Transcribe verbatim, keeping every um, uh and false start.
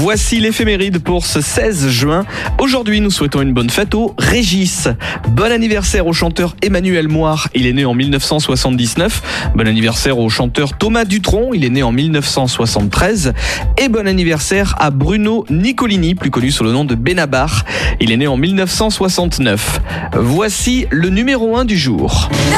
Voici l'éphéméride pour ce seize juin. Aujourd'hui, nous souhaitons une bonne fête au Régis. Bon anniversaire au chanteur Emmanuel Moire, il est né en mille neuf cent soixante-dix-neuf. Bon anniversaire au chanteur Thomas Dutronc, il est né en mille neuf cent soixante-treize. Et bon anniversaire à Bruno Nicolini, plus connu sous le nom de Benabar. Il est né en mille neuf cent soixante-neuf. Voici le numéro un du jour.